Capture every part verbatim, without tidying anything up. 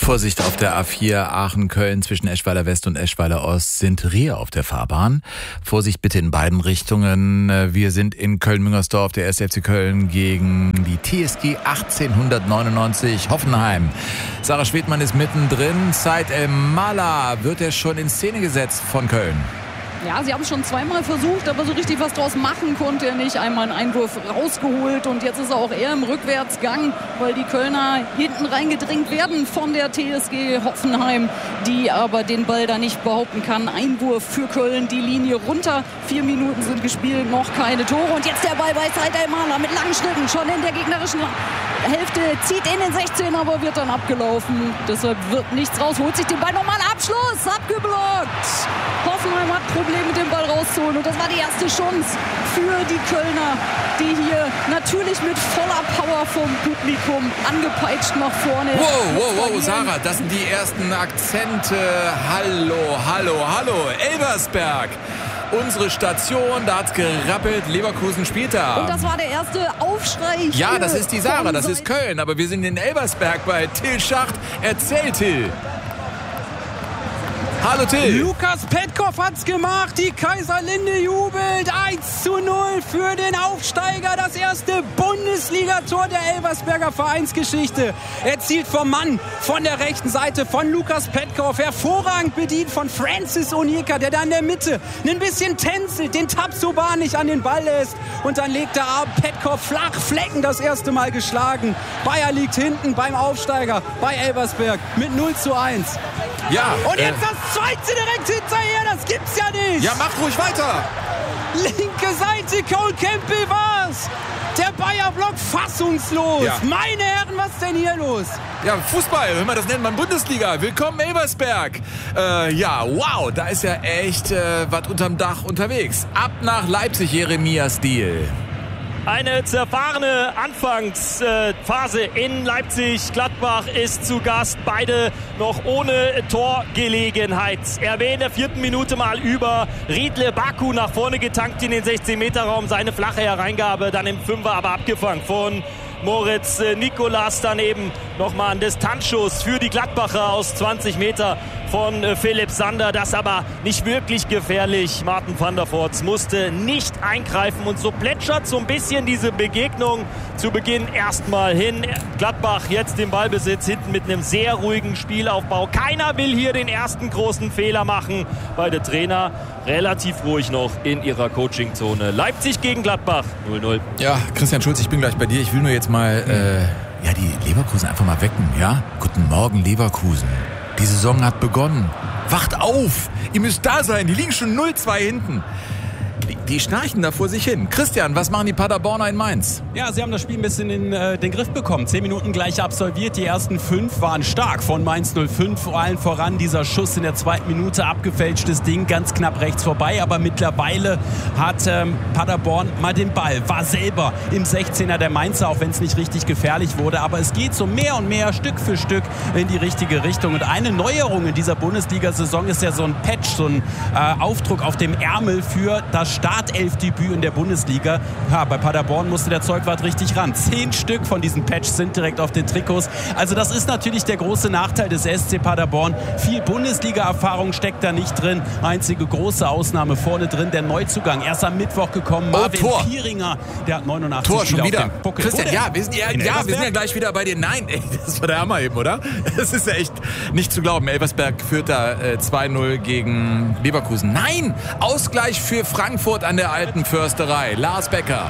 Vorsicht auf der A vier Aachen-Köln zwischen Eschweiler West und Eschweiler Ost sind Rehe auf der Fahrbahn. Vorsicht bitte in beiden Richtungen. Wir sind in Köln-Müngersdorf, der erste F C Köln gegen die T S G achtzehnhundertneunundneunzig Hoffenheim. Sarah Schwedmann ist mittendrin. Said El-Mala wird er schon in Szene gesetzt von Köln. Ja, sie haben es schon zweimal versucht, aber so richtig was draus machen konnte er nicht. Einmal einen Einwurf rausgeholt und jetzt ist er auch eher im Rückwärtsgang, weil die Kölner hinten reingedrängt werden von der T S G Hoffenheim, die aber den Ball da nicht behaupten kann. Einwurf für Köln, die Linie runter. Vier Minuten sind gespielt, noch keine Tore. Und jetzt der Ball bei Said El-Mala mit langen Schritten, schon in der gegnerischen Hälfte, zieht in den sechzehn, aber wird dann abgelaufen. Deshalb wird nichts raus, holt sich den Ball nochmal. Abschluss, abgeblockt. Hoffenheim hat Probleme mit dem Ball rauszuholen. Und das war die erste Chance für die Kölner, die hier natürlich mit voller Power vom Publikum angepeitscht nach vorne. Wow, wow, wow, Sarah, das sind die ersten Akzente. Hallo, hallo, hallo, Elversberg. Unsere Station, da hat's gerappelt, Leverkusen spielt da. Und das war der erste Aufschrei. Ja, das ist die Sarah, das ist Köln, aber wir sind in Elversberg bei Till Schacht. Erzähl, Till. Hallo Till. Lukas Petkov hat's gemacht, die Kaiserlinde jubelt. eins zu null für den Aufsteiger, das erste Bundesligator der Elversberger Vereinsgeschichte. Erzielt vom Mann von der rechten Seite von Lukas Petkov, hervorragend bedient von Francis Onyeka, der da in der Mitte ein bisschen tänzelt, den Tabsoban nicht an den Ball lässt und dann legt er ab. Petkov flach, Flecken das erste Mal geschlagen. Bayer liegt hinten beim Aufsteiger bei Elversberg mit null zu eins. Ja, und jetzt äh, das zweite direkt hinterher, das gibt's ja nicht. Ja, mach ruhig weiter. Linke Seite, Cole Campbell war's. Der Bayer-Block fassungslos. Ja. Meine Herren, was ist denn hier los? Ja, Fußball, hör mal, das nennt man Bundesliga. Willkommen Elversberg. Äh, ja, wow, da ist ja echt äh, was unterm Dach unterwegs. Ab nach Leipzig, Jeremias Deal. Eine zerfahrene Anfangsphase in Leipzig. Gladbach ist zu Gast. Beide noch ohne Torgelegenheit. R W in der vierten Minute mal über. Riedle Baku nach vorne getankt in den sechzehn-Meter-Raum. Seine flache Hereingabe dann im Fünfer aber abgefangen von Moritz Nikolas. Daneben nochmal ein Distanzschuss für die Gladbacher aus zwanzig Meter von Philipp Sander. Das aber nicht wirklich gefährlich. Martin van der Voort musste nicht eingreifen und so plätschert so ein bisschen diese Begegnung zu Beginn erstmal hin. Gladbach jetzt im Ballbesitz, hinten mit einem sehr ruhigen Spielaufbau. Keiner will hier den ersten großen Fehler machen. Beide Trainer relativ ruhig noch in ihrer Coachingzone. Leipzig gegen Gladbach null null. Ja, Christian Schulz, ich bin gleich bei dir. Ich will nur jetzt mal äh, ja, die Leverkusen einfach mal wecken. Ja? Guten Morgen, Leverkusen. Die Saison hat begonnen. Wacht auf! Ihr müsst da sein. Die liegen schon null zwei hinten. Die, die schnarchen da vor sich hin. Christian, was machen die Paderborner in Mainz? Ja, sie haben das Spiel ein bisschen in äh, den Griff bekommen. Zehn Minuten gleich absolviert. Die ersten fünf waren stark von Mainz null fünf. Vor allem voran dieser Schuss in der zweiten Minute. Abgefälschtes Ding, ganz knapp rechts vorbei. Aber mittlerweile hat ähm, Paderborn mal den Ball. War selber im sechzehner der Mainzer, auch wenn es nicht richtig gefährlich wurde. Aber es geht so mehr und mehr, Stück für Stück in die richtige Richtung. Und eine Neuerung in dieser Bundesliga-Saison ist ja so ein Patch, so ein äh, Aufdruck auf dem Ärmel für das Startelfdebüt in der Bundesliga. Ja, bei Paderborn musste der Zeugwart richtig ran. Zehn Stück von diesen Patches sind direkt auf den Trikots. Also das ist natürlich der große Nachteil des S C Paderborn. Viel Bundesliga-Erfahrung steckt da nicht drin. Einzige große Ausnahme vorne drin, der Neuzugang. Erst am Mittwoch gekommen, oh, Marvin Tor. Pieringer. Der hat neunundachtzig Tor schon Spiele wieder. auf dem Buckel. Christian, ja, wir sind ja, ja, wir sind ja gleich wieder bei dir. Nein, ey, das war der Hammer eben, oder? Das ist ja echt nicht zu glauben. Elversberg führt da äh, zwei null gegen Leverkusen. Nein, Ausgleich für Frankfurt an der Alten Försterei. Lars Becker.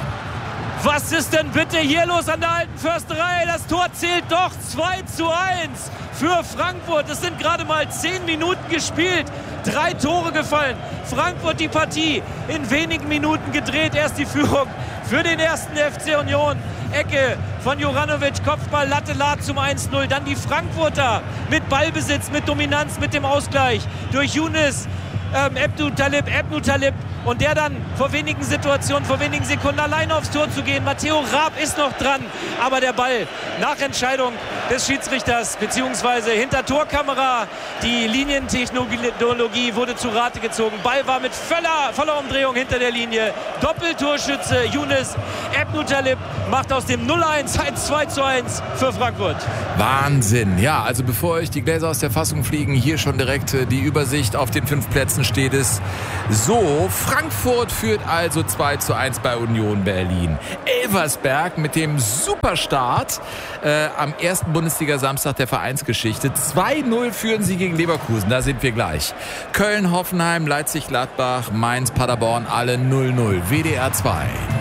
Was ist denn bitte hier los an der Alten Försterei? Das Tor zählt doch zwei zu eins für Frankfurt. Es sind gerade mal zehn Minuten gespielt. Drei Tore gefallen. Frankfurt die Partie in wenigen Minuten gedreht. Erst die Führung für den ersten F C Union. Ecke von Juranovic, Kopfball, Latte Lat zum eins null. Dann die Frankfurter mit Ballbesitz, mit Dominanz, mit dem Ausgleich durch Younes. Ähm, Ebnu Talib, Ebnu Talib und der dann vor wenigen Situationen, vor wenigen Sekunden alleine aufs Tor zu gehen. Matteo Raab ist noch dran, aber der Ball nach Entscheidung des Schiedsrichters beziehungsweise hinter Torkamera, die Linientechnologie wurde zu Rate gezogen. Ball war mit voller, voller Umdrehung hinter der Linie. Doppeltorschütze Younes Ebnutalib macht aus dem null eins ein zwei zu eins für Frankfurt. Wahnsinn. Ja, also bevor euch die Gläser aus der Fassung fliegen, hier schon direkt die Übersicht. Auf den fünf Plätzen steht es so. Frankfurt führt also zwei zu eins bei Union Berlin. Elversberg mit dem Superstart äh, am ersten Bundesliga-Samstag der Vereinsgeschichte. zwei null führen sie gegen Leverkusen. Da sind wir gleich. Köln, Hoffenheim, Leipzig, Gladbach, Mainz, Paderborn, alle null null. W D R zwei.